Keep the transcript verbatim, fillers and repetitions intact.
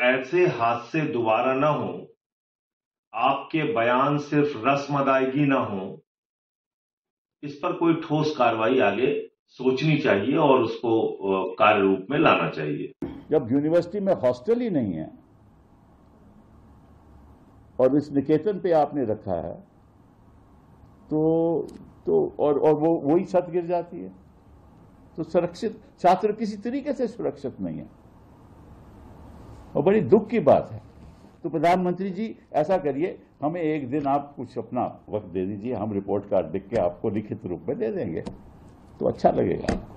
ऐसे हादसे दोबारा न हो, आपके बयान सिर्फ रस्म अदायगी न हो, इस पर कोई ठोस कार्रवाई आगे सोचनी चाहिए और उसको कार्य रूप में लाना चाहिए। जब यूनिवर्सिटी में हॉस्टल ही नहीं है और इस निकेतन पे आपने रखा है तो तो और और वो वही छत गिर जाती है तो सुरक्षित छात्र किसी तरीके से सुरक्षित नहीं है और बड़ी दुख की बात है। तो प्रधानमंत्री जी ऐसा करिए, हमें एक दिन आप कुछ अपना वक्त दे दीजिए, हम रिपोर्ट कार्ड लिख के आपको लिखित रूप में दे देंगे तो अच्छा लगेगा।